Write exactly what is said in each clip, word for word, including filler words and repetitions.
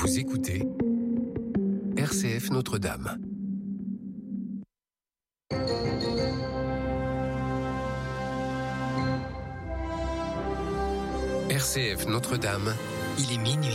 Vous écoutez R C F Notre-Dame. R C F Notre-Dame, il est minuit.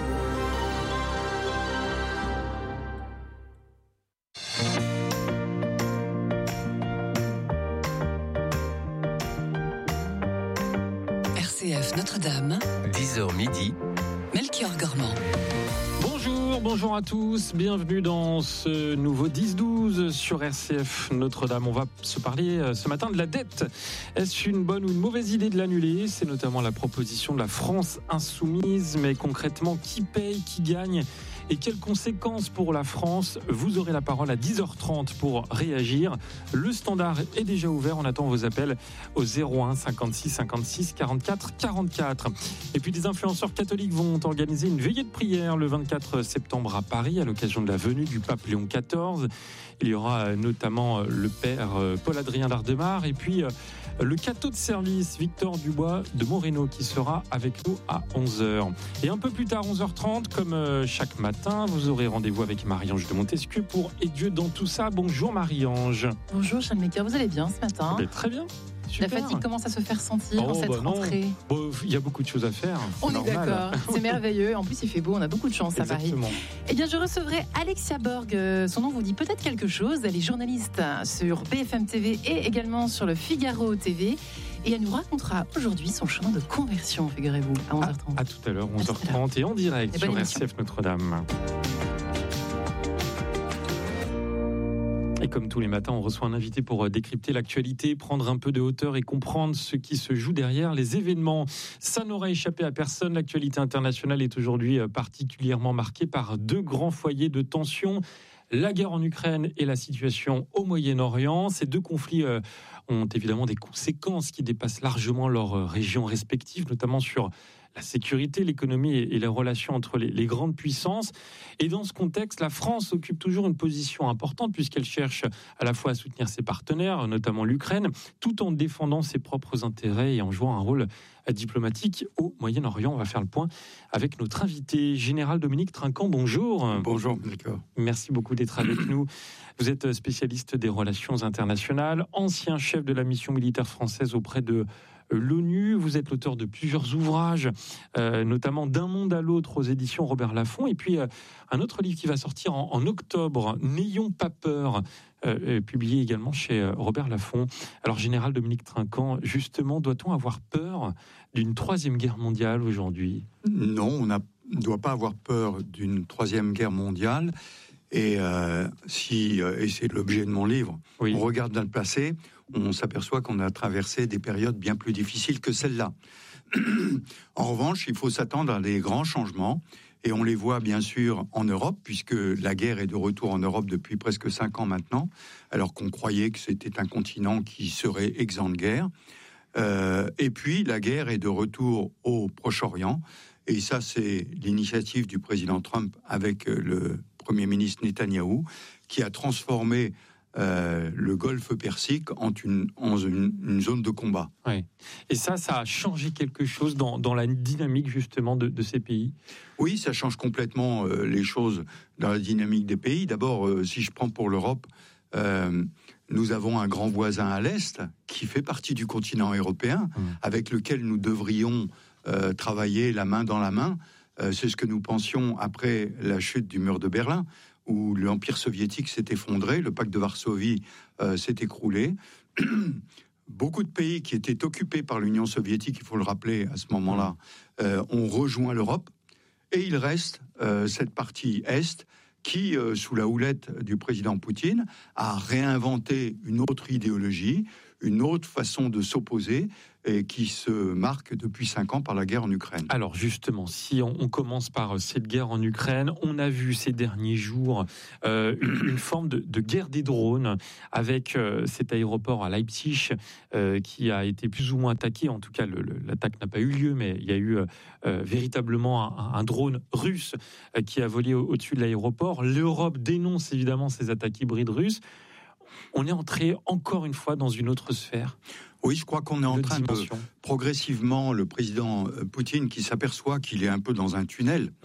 R C F Notre-Dame, dix heures midi, Melchior Gormand. Bonjour, bonjour à tous, bienvenue dans ce nouveau dix douze sur R C F Notre-Dame. On va se parler ce matin de la dette. Est-ce une bonne ou une mauvaise idée de l'annuler ? C'est notamment la proposition de la France insoumise, mais concrètement, qui paye, qui gagne ? Et quelles conséquences pour la France ? Vous aurez la parole à dix heures trente pour réagir. Le standard est déjà ouvert. On attend vos appels au zéro un cinquante-six cinquante-six quarante-quatre quarante-quatre. Et puis des influenceurs catholiques vont organiser une veillée de prière le vingt-quatre septembre à Paris à l'occasion de la venue du pape Léon quatorze. Il y aura notamment le père Paul-Adrien Lardemar et puis le cateau de service Victor Dubois de Moreno qui sera avec nous à onze heures. Et un peu plus tard, onze heures trente, comme chaque matin, vous aurez rendez-vous avec Marie-Ange de Montesquieu pour Et Dieu dans tout ça. Bonjour Marie-Ange. Bonjour Charles Maker, vous allez bien ce matin ? Eh bien, très bien. Super. La fatigue commence à se faire sentir oh, en cette bah rentrée. Il bon, y a beaucoup de choses à faire. On est normal. d'accord, c'est merveilleux. En plus, il fait beau, on a beaucoup de chance à Paris. Exactement. Eh bien, je recevrai Alexia Borg. Son nom vous dit peut-être quelque chose. Elle est journaliste sur B F M T V et également sur le Figaro T V. Et elle nous racontera aujourd'hui son chemin de conversion, figurez-vous, à onze heures trente. À, à tout à l'heure, onze heures trente et en direct sur R C F Notre-Dame. Et comme tous les matins, on reçoit un invité pour décrypter l'actualité, prendre un peu de hauteur et comprendre ce qui se joue derrière les événements. Ça n'aura échappé à personne. L'actualité internationale est aujourd'hui particulièrement marquée par deux grands foyers de tension. La guerre en Ukraine et la situation au Moyen-Orient. Ces deux conflits ont évidemment des conséquences qui dépassent largement leurs régions respectives, notamment sur la sécurité, l'économie et les relations entre les, les grandes puissances. Et dans ce contexte, la France occupe toujours une position importante puisqu'elle cherche à la fois à soutenir ses partenaires, notamment l'Ukraine, tout en défendant ses propres intérêts et en jouant un rôle diplomatique au Moyen-Orient. On va faire le point avec notre invité, Général Dominique Trinquant. Bonjour. Bonjour, d'accord. Merci beaucoup d'être avec nous. Vous êtes spécialiste des relations internationales, ancien chef de la mission militaire française auprès de l'ONU. Vous êtes l'auteur de plusieurs ouvrages, euh, notamment D'un monde à l'autre aux éditions Robert Laffont. Et puis, euh, un autre livre qui va sortir en, en octobre, N'ayons pas peur, euh, publié également chez euh, Robert Laffont. Alors, Général Dominique Trinquant, justement, doit-on avoir peur d'une troisième guerre mondiale aujourd'hui ? Non, on ne doit pas avoir peur d'une troisième guerre mondiale. Et, euh, si, euh, et c'est l'objet de mon livre, oui. On regarde dans le passé, on s'aperçoit qu'on a traversé des périodes bien plus difficiles que celle-là. En revanche, il faut s'attendre à des grands changements, et on les voit bien sûr en Europe, puisque la guerre est de retour en Europe depuis presque cinq ans maintenant, alors qu'on croyait que c'était un continent qui serait exempt de guerre. Euh, et puis, la guerre est de retour au Proche-Orient, et ça, c'est l'initiative du président Trump avec le Premier ministre Netanyahou, qui a transformé euh, le Golfe Persique en une, en une, une zone de combat. Oui. Et ça, ça a changé quelque chose dans, dans la dynamique justement de, de ces pays ? Oui, ça change complètement euh, les choses dans la dynamique des pays. D'abord, euh, si je prends pour l'Europe, euh, nous avons un grand voisin à l'Est qui fait partie du continent européen, mmh. avec lequel nous devrions euh, travailler la main dans la main. C'est ce que nous pensions après la chute du mur de Berlin, où l'Empire soviétique s'est effondré, le pacte de Varsovie euh, s'est écroulé. Beaucoup de pays qui étaient occupés par l'Union soviétique, il faut le rappeler à ce moment-là, euh, ont rejoint l'Europe. Et il reste euh, cette partie Est qui, euh, sous la houlette du président Poutine, a réinventé une autre idéologie, une autre façon de s'opposer, et qui se marque depuis cinq ans par la guerre en Ukraine. Alors justement, si on, on commence par cette guerre en Ukraine, on a vu ces derniers jours euh, une, une forme de, de guerre des drones avec euh, cet aéroport à Leipzig euh, qui a été plus ou moins attaqué. En tout cas, le, le, l'attaque n'a pas eu lieu, mais il y a eu euh, véritablement un, un drone russe euh, qui a volé au, au-dessus de l'aéroport. L'Europe dénonce évidemment ces attaques hybrides russes. On est entré encore une fois dans une autre sphère. Oui, je crois qu'on est en train dimension. de progressivement, le président Poutine qui s'aperçoit qu'il est un peu dans un tunnel, mmh.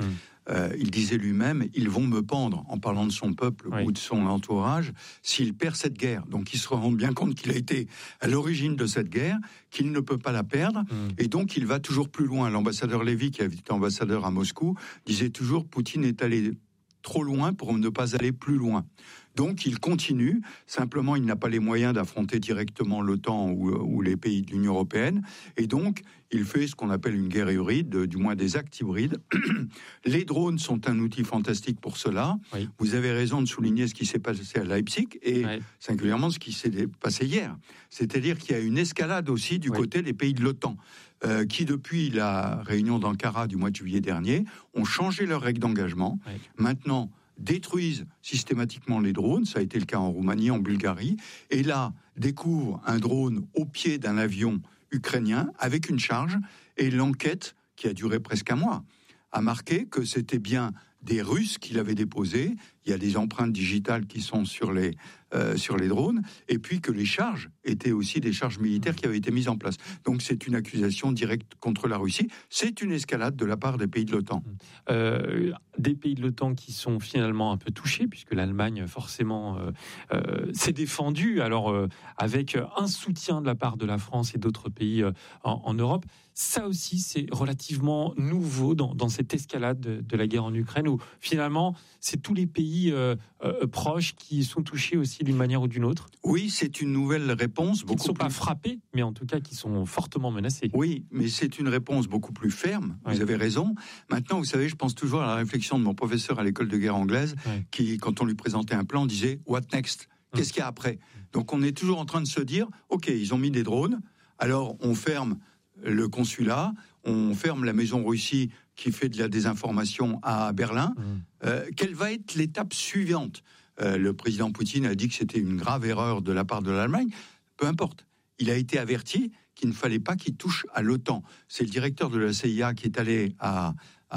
euh, il disait lui-même, ils vont me pendre, en parlant de son peuple oui. ou de son entourage, s'il perd cette guerre. Donc il se rend bien compte qu'il a été à l'origine de cette guerre, qu'il ne peut pas la perdre, mmh. et donc il va toujours plus loin. L'ambassadeur Lévy, qui avait été ambassadeur à Moscou, disait toujours, Poutine est allé trop loin pour ne pas aller plus loin. Donc il continue, simplement il n'a pas les moyens d'affronter directement l'OTAN ou, ou les pays de l'Union européenne, et donc il fait ce qu'on appelle une guerre hybride, du moins des actes hybrides. Les drones sont un outil fantastique pour cela. Oui. Vous avez raison de souligner ce qui s'est passé à Leipzig, et oui. singulièrement ce qui s'est passé hier. C'est-à-dire qu'il y a une escalade aussi du oui. côté des pays de l'OTAN, euh, qui depuis la réunion d'Ankara du mois de juillet dernier, ont changé leurs règles d'engagement. Oui. Maintenant, détruisent systématiquement les drones, ça a été le cas en Roumanie, en Bulgarie, et là, découvrent un drone au pied d'un avion ukrainien avec une charge, et l'enquête, qui a duré presque un mois, a marqué que c'était bien des Russes qui l'avaient déposé. Il y a des empreintes digitales qui sont sur les, euh, sur les drones, et puis que les charges étaient aussi des charges militaires qui avaient été mises en place. Donc c'est une accusation directe contre la Russie. C'est une escalade de la part des pays de l'OTAN. Euh, des pays de l'OTAN qui sont finalement un peu touchés, puisque l'Allemagne, forcément, euh, euh, s'est défendue, alors euh, avec un soutien de la part de la France et d'autres pays euh, en, en Europe. Ça aussi, c'est relativement nouveau dans, dans cette escalade de, de la guerre en Ukraine, où finalement, c'est tous les pays euh, euh, proches qui sont touchés aussi d'une manière ou d'une autre. Oui, c'est une nouvelle réponse. Qui beaucoup ne sont plus... pas frappés, mais en tout cas qui sont fortement menacés. Oui, mais c'est une réponse beaucoup plus ferme. Oui. Vous avez raison. Maintenant, vous savez, je pense toujours à la réflexion de mon professeur à l'école de guerre anglaise, oui. qui, quand on lui présentait un plan, disait « What next ?» Qu'est-ce qu'il y a après ? Donc on est toujours en train de se dire « Ok, ils ont mis des drones, alors on ferme le consulat, on ferme la maison Russie qui fait de la désinformation à Berlin. Mmh. Euh, quelle va être l'étape suivante ? euh, Le président Poutine a dit que c'était une grave erreur de la part de l'Allemagne. Peu importe. Il a été averti qu'il ne fallait pas qu'il touche à l'OTAN. C'est le directeur de la C I A qui est allé à,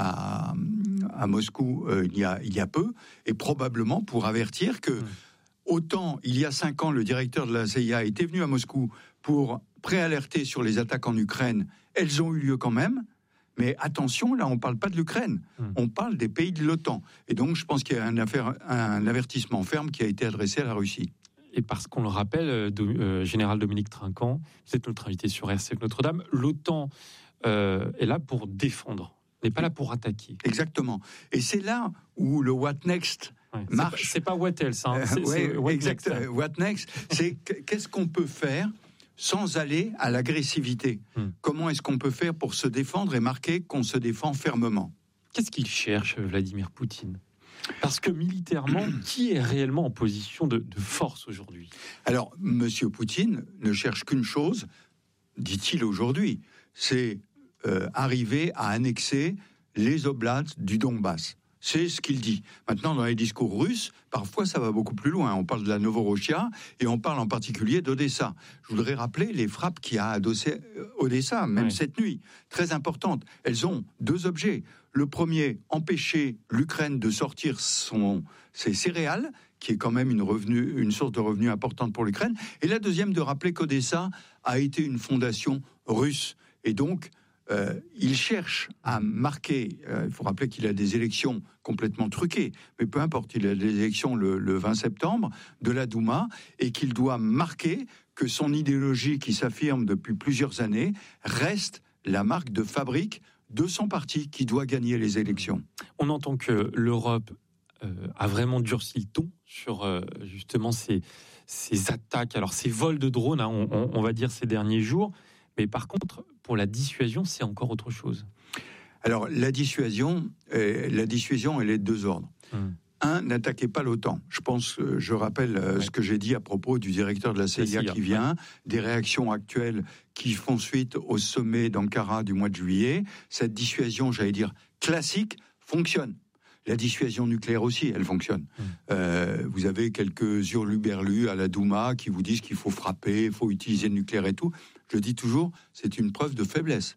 à, à Moscou euh, il, y a, il y a peu, et probablement pour avertir que, mmh. autant il y a cinq ans, le directeur de la C I A était venu à Moscou pour préalerter sur les attaques en Ukraine, elles ont eu lieu quand même, mais attention, là on ne parle pas de l'Ukraine, mmh. on parle des pays de l'OTAN. Et donc je pense qu'il y a un, affaire, un avertissement ferme qui a été adressé à la Russie. Et parce qu'on le rappelle, de, euh, Général Dominique Trinquant, vous êtes notre invité sur R C F Notre-Dame, l'OTAN euh, est là pour défendre, n'est pas là pour attaquer. Exactement. Et c'est là où le What Next ouais, marche. C'est pas, c'est pas What Else, hein. c'est, euh, ouais, c'est what exact, next. What Next, c'est qu'est-ce qu'on peut faire sans aller à l'agressivité. Hmm. Comment est-ce qu'on peut faire pour se défendre et marquer qu'on se défend fermement ? Qu'est-ce qu'il cherche, Vladimir Poutine ? Parce que militairement, qui est réellement en position de, de force aujourd'hui ? Alors, Monsieur Poutine ne cherche qu'une chose, dit-il aujourd'hui, c'est euh, arriver à annexer les oblats du Donbass. C'est ce qu'il dit. Maintenant, dans les discours russes, parfois ça va beaucoup plus loin. On parle de la Novorossiya et on parle en particulier d'Odessa. Je voudrais rappeler les frappes qu'il y a à Odessa, même oui. cette nuit, très importantes. Elles ont deux objets. Le premier, empêcher l'Ukraine de sortir son, ses céréales, qui est quand même une, revenu, une source de revenus importante pour l'Ukraine. Et la deuxième, de rappeler qu'Odessa a été une fondation russe. Et donc, Euh, il cherche à marquer, euh, il faut rappeler qu'il a des élections complètement truquées, mais peu importe, il a des élections le, le vingt septembre de la Douma, et qu'il doit marquer que son idéologie qui s'affirme depuis plusieurs années reste la marque de fabrique de son parti qui doit gagner les élections. On entend que l'Europe euh, a vraiment durci le ton sur euh, justement ces, ces attaques, alors ces vols de drones, hein, on, on, on va dire ces derniers jours. Mais par contre, pour la dissuasion, c'est encore autre chose. Alors, la dissuasion, euh, la dissuasion, elle est de deux ordres. Hum. Un, n'attaquez pas l'OTAN. Je pense, euh, je rappelle euh, ouais. ce que j'ai dit à propos du directeur de la C I A qui vient, ouais. des réactions actuelles qui font suite au sommet d'Ankara du mois de juillet. Cette dissuasion, j'allais dire, classique, fonctionne. La dissuasion nucléaire aussi, elle fonctionne. Mmh. Euh, vous avez quelques hurluberlus à la Douma qui vous disent qu'il faut frapper, il faut utiliser le nucléaire et tout. Je dis toujours, c'est une preuve de faiblesse.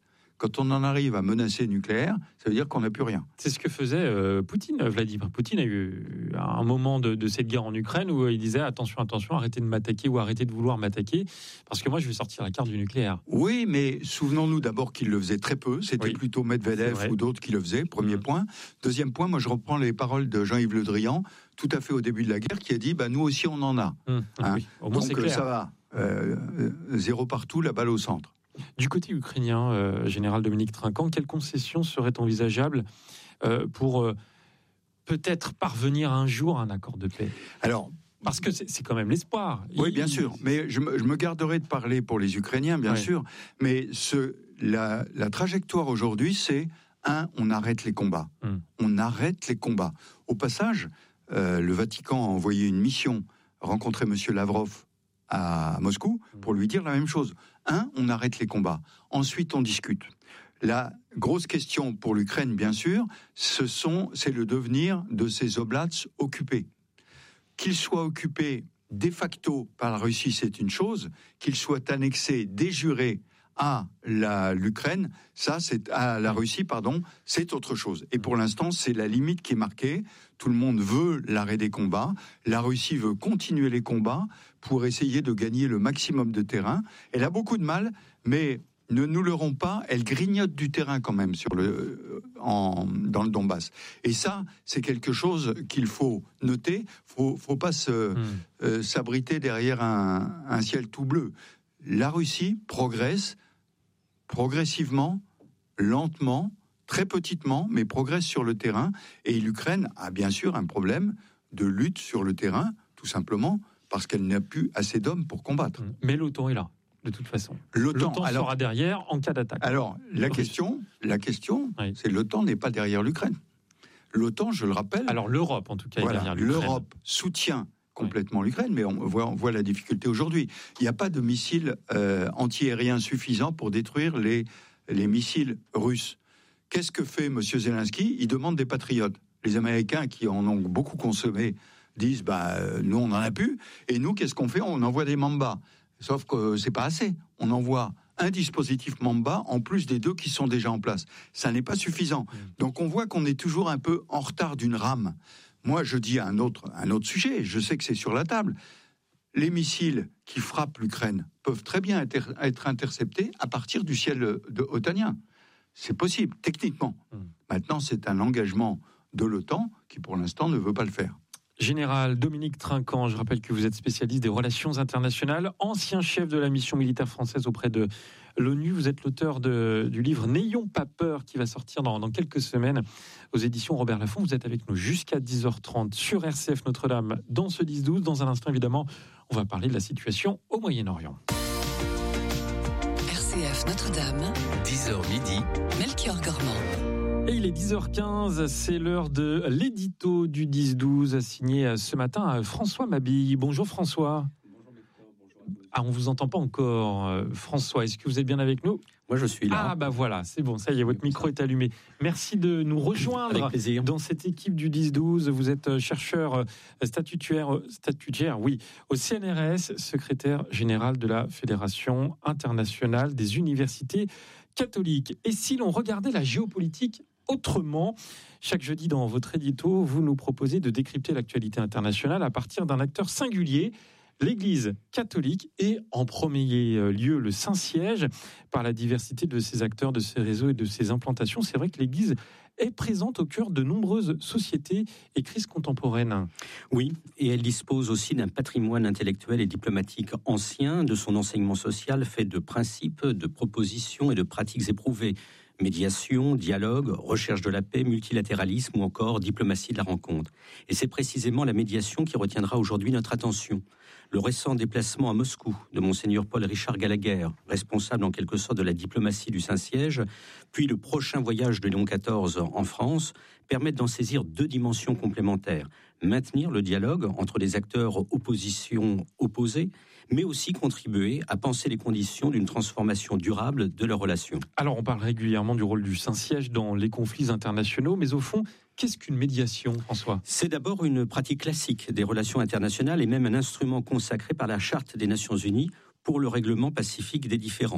Quand on en arrive à menacer nucléaire, ça veut dire qu'on n'a plus rien. C'est ce que faisait euh, Poutine, Vladimir Poutine a eu un moment de, de cette guerre en Ukraine où il disait attention, attention, arrêtez de m'attaquer ou arrêtez de vouloir m'attaquer parce que moi je vais sortir la carte du nucléaire. Oui, mais souvenons-nous d'abord qu'il le faisait très peu. C'était oui. plutôt Medvedev ou d'autres qui le faisaient, premier mmh. point. Deuxième point, moi je reprends les paroles de Jean-Yves Le Drian, tout à fait au début de la guerre, qui a dit bah, nous aussi on en a. Mmh. Hein Oui. Au moins, donc c'est clair. Ça va. Euh, zéro partout, la balle au centre. Du côté ukrainien, euh, général Dominique Trinquant, quelles concessions seraient envisageables euh, pour euh, peut-être parvenir un jour à un accord de paix ? Alors, parce que c'est, c'est quand même l'espoir. Oui, Il... bien sûr. Mais je me, je me garderai de parler pour les Ukrainiens, bien ouais. sûr. Mais ce, la, la trajectoire aujourd'hui, c'est un, on arrête les combats. Hum. On arrête les combats. Au passage, euh, le Vatican a envoyé une mission rencontrer M. Lavrov à Moscou pour lui dire la même chose. Un, on arrête les combats. Ensuite, on discute. La grosse question pour l'Ukraine, bien sûr, ce sont, c'est le devenir de ces oblats occupés. Qu'ils soient occupés de facto par la Russie, c'est une chose. Qu'ils soient annexés, déjurés à la, l'Ukraine, ça, c'est à la Russie, pardon, c'est autre chose. Et pour l'instant, c'est la limite qui est marquée. Tout le monde veut l'arrêt des combats. La Russie veut continuer les combats pour essayer de gagner le maximum de terrain. Elle a beaucoup de mal, mais ne nous leurrons pas, elle grignote du terrain quand même sur le, en, dans le Donbass. Et ça, c'est quelque chose qu'il faut noter. Faut, faut pas se, mmh. euh, s'abriter derrière un, un ciel tout bleu. La Russie progresse progressivement, lentement, très petitement, mais progresse sur le terrain. Et l'Ukraine a bien sûr un problème de lutte sur le terrain, tout simplement parce qu'elle n'a plus assez d'hommes pour combattre. Mais l'OTAN est là, de toute façon. L'OTAN, L'OTAN alors, sera derrière en cas d'attaque. Alors, la question, la question oui. c'est l'OTAN n'est pas derrière l'Ukraine. L'OTAN, je le rappelle... Alors l'Europe, en tout cas, voilà, est derrière l'Ukraine. L'Europe soutient complètement oui. l'Ukraine, mais on voit, on voit la difficulté aujourd'hui. Il n'y a pas de missiles euh, anti-aériens suffisants pour détruire les, les missiles russes. Qu'est-ce que fait M. Zelensky ? Il demande des patriotes. Les Américains, qui en ont beaucoup consommé, disent bah, euh, nous, on n'en a plus. Et nous, qu'est-ce qu'on fait ? On envoie des Mamba. Sauf que euh, c'est pas assez. On envoie un dispositif Mamba en plus des deux qui sont déjà en place. Ça n'est pas suffisant. Donc on voit qu'on est toujours un peu en retard d'une rame. Moi, je dis un autre, un autre sujet, je sais que c'est sur la table. Les missiles qui frappent l'Ukraine peuvent très bien être, être interceptés à partir du ciel de otanien. C'est possible, techniquement. Mmh. Maintenant, c'est un engagement de l'OTAN qui, pour l'instant, ne veut pas le faire. Général Dominique Trinquant, je rappelle que vous êtes spécialiste des relations internationales, ancien chef de la mission militaire française auprès de l'ONU. Vous êtes l'auteur de, du livre « N'ayons pas peur » qui va sortir dans, dans quelques semaines aux éditions Robert Laffont. Vous êtes avec nous jusqu'à dix heures trente sur R C F Notre-Dame dans ce dix douze. Dans un instant, évidemment, on va parler de la situation au Moyen-Orient. R C F Notre-Dame, dix heures midi, Melchior Gormand. Et il est dix heures quinze, c'est l'heure de l'édito du dix douze, signé ce matin à François Mabille. Bonjour François. Ah, on ne vous entend pas encore, euh, François. Est-ce que vous êtes bien avec nous ? Moi, je suis là. Ah, bah voilà, c'est bon, ça y est, votre micro est allumé. Merci de nous rejoindre dans cette équipe du dix douze. Vous êtes chercheur statutaire, statutaire, oui, au C N R S, secrétaire général de la Fédération internationale des universités catholiques. Et si l'on regardait la géopolitique autrement, chaque jeudi dans votre édito, vous nous proposez de décrypter l'actualité internationale à partir d'un acteur singulier, l'Église catholique, et en premier lieu le Saint-Siège, par la diversité de ses acteurs, de ses réseaux et de ses implantations. C'est vrai que l'Église est présente au cœur de nombreuses sociétés et crises contemporaines. Oui, et elle dispose aussi d'un patrimoine intellectuel et diplomatique ancien, de son enseignement social fait de principes, de propositions et de pratiques éprouvées. Médiation, dialogue, recherche de la paix, multilatéralisme ou encore diplomatie de la rencontre. Et c'est précisément la médiation qui retiendra aujourd'hui notre attention. Le récent déplacement à Moscou de Monseigneur Paul-Richard Gallagher, responsable en quelque sorte de la diplomatie du Saint-Siège, puis le prochain voyage de Léon quatorze en France, permettent d'en saisir deux dimensions complémentaires. Maintenir le dialogue entre des acteurs opposition opposés, mais aussi contribuer à penser les conditions d'une transformation durable de leurs relations. Alors, on parle régulièrement du rôle du Saint-Siège dans les conflits internationaux, mais au fond, qu'est-ce qu'une médiation, François ? C'est d'abord une pratique classique des relations internationales et même un instrument consacré par la Charte des Nations Unies pour le règlement pacifique des différends.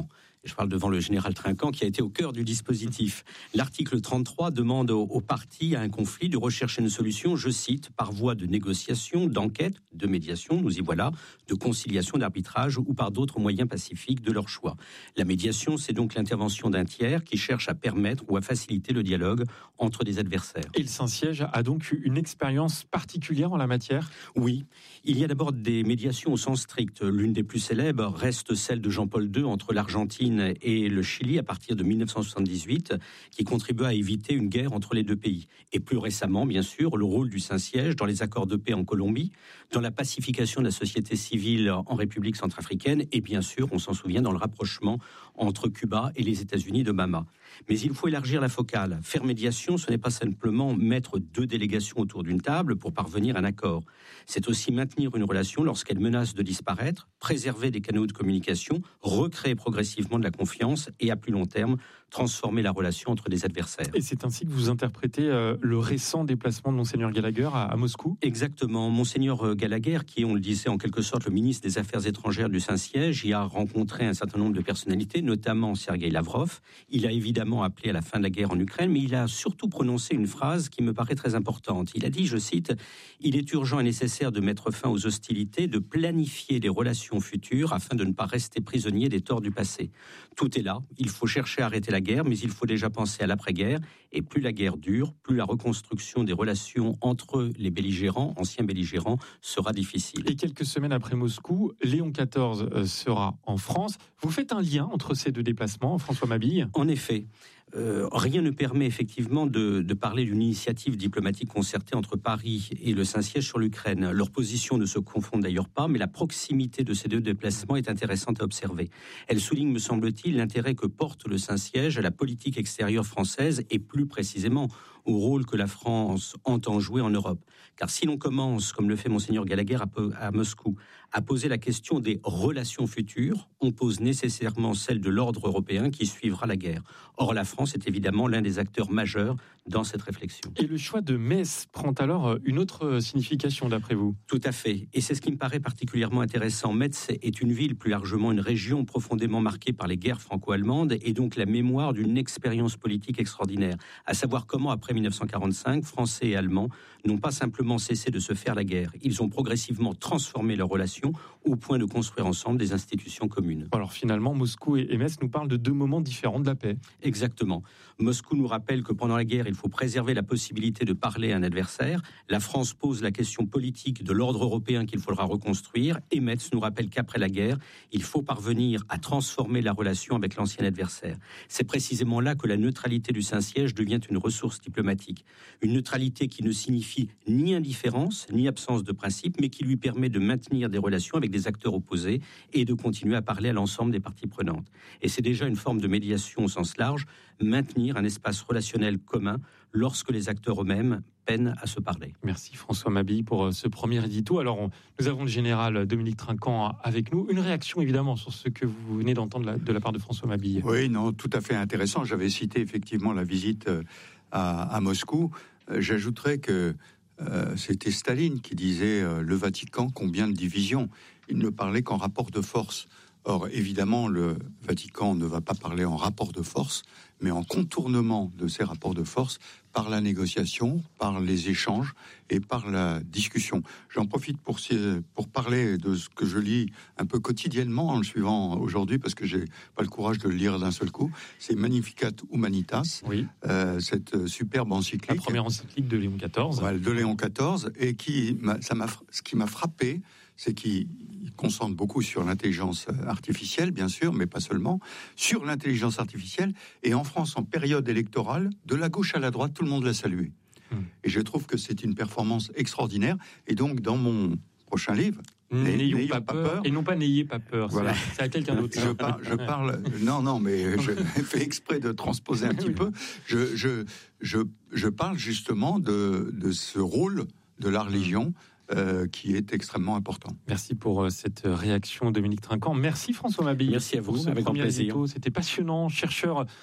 Je parle devant le général Trinquant qui a été au cœur du dispositif. L'article trente-trois demande aux, aux parties à un conflit de rechercher une solution, je cite, par voie de négociation, d'enquête, de médiation, nous y voilà, de conciliation, d'arbitrage ou par d'autres moyens pacifiques de leur choix. La médiation, c'est donc l'intervention d'un tiers qui cherche à permettre ou à faciliter le dialogue entre des adversaires. Et le Saint-Siège a donc une expérience particulière en la matière ? Oui, il y a d'abord des médiations au sens strict. L'une des plus célèbres reste celle de Jean-Paul deux entre l'Argentine et le Chili à partir de dix-neuf cent soixante-dix-huit, qui contribua à éviter une guerre entre les deux pays. Et plus récemment, bien sûr, le rôle du Saint-Siège dans les accords de paix en Colombie, dans la pacification de la société civile en République centrafricaine, et bien sûr, on s'en souvient, dans le rapprochement entre Cuba et les États-Unis d'Obama. Mais il faut élargir la focale. Faire médiation, ce n'est pas simplement mettre deux délégations autour d'une table pour parvenir à un accord. C'est aussi maintenir une relation lorsqu'elle menace de disparaître, préserver des canaux de communication, recréer progressivement de la confiance et, à plus long terme, transformer la relation entre des adversaires. Et c'est ainsi que vous interprétez euh, le récent déplacement de Monseigneur Gallagher à, à Moscou ? Exactement. Monseigneur Gallagher, qui est, on le disait, en quelque sorte le ministre des Affaires étrangères du Saint-Siège, y a rencontré un certain nombre de personnalités, notamment Sergueï Lavrov. Il a évidemment appelé à la fin de la guerre en Ukraine, mais il a surtout prononcé une phrase qui me paraît très importante. Il a dit, je cite, « Il est urgent et nécessaire de mettre fin aux hostilités, de planifier les relations futures afin de ne pas rester prisonnier des torts du passé. Tout est là. Il faut chercher à arrêter la guerre, mais il faut déjà penser à l'après-guerre. Et plus la guerre dure, plus la reconstruction des relations entre les belligérants, anciens belligérants, sera difficile. » Et quelques semaines après Moscou, Léon quatorze sera en France. Vous faites un lien entre ces deux déplacements, François Mabille ? En effet. Euh, rien ne permet effectivement de, de parler d'une initiative diplomatique concertée entre Paris et le Saint-Siège sur l'Ukraine. Leurs positions ne se confondent d'ailleurs pas, mais la proximité de ces deux déplacements est intéressante à observer. Elle souligne, me semble-t-il, l'intérêt que porte le Saint-Siège à la politique extérieure française et plus précisément au rôle que la France entend jouer en Europe. Car si l'on commence, comme le fait Monseigneur Gallagher à, à Moscou, à poser la question des relations futures, on pose nécessairement celle de l'ordre européen qui suivra la guerre. Or, la France est évidemment l'un des acteurs majeurs dans cette réflexion. Et le choix de Metz prend alors une autre signification, d'après vous ? Tout à fait. Et c'est ce qui me paraît particulièrement intéressant. Metz est une ville, plus largement une région profondément marquée par les guerres franco-allemandes et donc la mémoire d'une expérience politique extraordinaire. À savoir comment, après dix-neuf cent quarante-cinq, Français et Allemands n'ont pas simplement cessé de se faire la guerre. Ils ont progressivement transformé leurs relations au point de construire ensemble des institutions communes. Alors finalement, Moscou et Metz nous parlent de deux moments différents de la paix. Exactement. Moscou nous rappelle que pendant la guerre, il faut préserver la possibilité de parler à un adversaire. La France pose la question politique de l'ordre européen qu'il faudra reconstruire. Et Metz nous rappelle qu'après la guerre, il faut parvenir à transformer la relation avec l'ancien adversaire. C'est précisément là que la neutralité du Saint-Siège devient une ressource diplomatique. Une neutralité qui ne signifie ni indifférence, ni absence de principe, mais qui lui permet de maintenir des relations avec des acteurs opposés et de continuer à parler à l'ensemble des parties prenantes. Et c'est déjà une forme de médiation au sens large, maintenir un espace relationnel commun lorsque les acteurs eux-mêmes peinent à se parler. Merci François Mabille pour ce premier édito. Alors, on, nous avons le général Dominique Trinquant avec nous. Une réaction évidemment sur ce que vous venez d'entendre la, de la part de François Mabille. Oui, non, tout à fait intéressant. J'avais cité effectivement la visite à, à Moscou. J'ajouterais que euh, c'était Staline qui disait euh, le Vatican, combien de divisions. Il ne parlait qu'en rapport de force. Or, évidemment, le Vatican ne va pas parler en rapport de force, mais en contournement de ces rapports de force par la négociation, par les échanges et par la discussion. J'en profite pour, pour parler de ce que je lis un peu quotidiennement en le suivant aujourd'hui, parce que j'ai pas le courage de le lire d'un seul coup. C'est Magnificat Humanitas, oui. euh, cette superbe encyclique. La première encyclique de Léon quatorze. Ouais, de Léon quatorze, et qui, ça m'a, ce qui m'a frappé, c'est qu'il concentre beaucoup sur l'intelligence artificielle, bien sûr, mais pas seulement, sur l'intelligence artificielle. Et en France, en période électorale, de la gauche à la droite, tout le monde l'a salué. Hum. Et je trouve que c'est une performance extraordinaire. Et donc, dans mon prochain livre, N'ayons, n'ayons pas, pas peur, peur, et non pas n'ayez pas peur. Voilà. C'est, c'est à quelqu'un d'autre. Je, par, je parle, non, non, mais je fais exprès de transposer un petit peu. Je, je, je, je parle justement de, de ce rôle de la religion. Euh, qui est extrêmement important. Merci pour euh, cette réaction, Dominique Trinquant. Merci François Mabille. Merci à vous, pour ce avec grand plaisir. Édito. C'était passionnant. Chercheur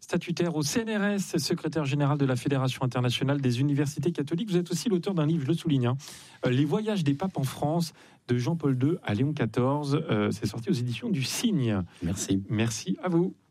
statutaire au C N R S, secrétaire général de la Fédération internationale des universités catholiques. Vous êtes aussi l'auteur d'un livre, je le souligne, hein, Les voyages des papes en France, de Jean-Paul deux à Léon quatorze. Euh, c'est sorti aux éditions du Cygne. Merci. Merci à vous.